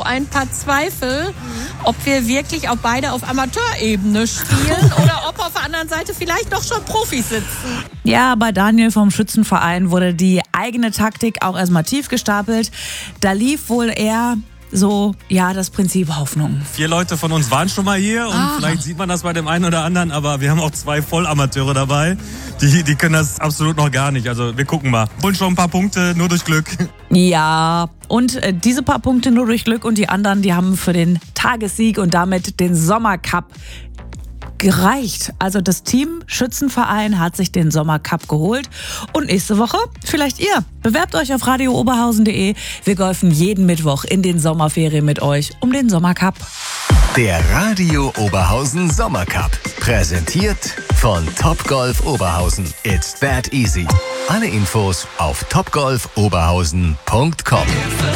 ein paar Zweifel, ob wir wirklich auch beide auf Amateurebene spielen oder ob auf der anderen Seite vielleicht doch schon Profis sitzen. Ja, bei Daniel vom Schützenverein wurde die eigene Taktik auch erstmal tief gestapelt. Da lief wohl eher so, ja, das Prinzip Hoffnung. 4 Leute von uns waren schon mal hier und vielleicht sieht man das bei dem einen oder anderen, aber wir haben auch 2 Vollamateure dabei. Die können das absolut noch gar nicht. Also wir gucken mal. Holen schon ein paar Punkte, nur durch Glück. Ja, und diese paar Punkte nur durch Glück und die anderen, die haben für den Tagessieg und damit den Sommercup gereicht. Also das Team Schützenverein hat sich den Sommercup geholt und nächste Woche vielleicht ihr. Bewerbt euch auf radiooberhausen.de. Wir golfen jeden Mittwoch in den Sommerferien mit euch um den Sommercup. Der Radio Oberhausen Sommercup. Präsentiert von Topgolf Oberhausen. It's that easy. Alle Infos auf topgolfoberhausen.com.